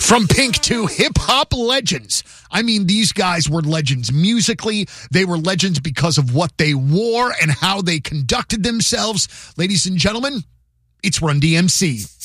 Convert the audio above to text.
From Pink to hip-hop legends. I mean, these guys were legends musically. They were legends because of what they wore and how they conducted themselves. Ladies and gentlemen, it's Run DMC.